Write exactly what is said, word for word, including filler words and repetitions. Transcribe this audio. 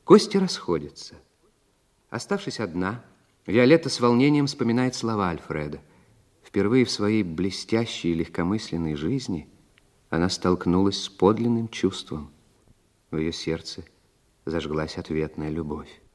Кости расходятся. Оставшись одна, Виолетта с волнением вспоминает слова Альфреда. Впервые в своей блестящей и легкомысленной жизни она столкнулась с подлинным чувством. В ее сердце зажглась ответная любовь.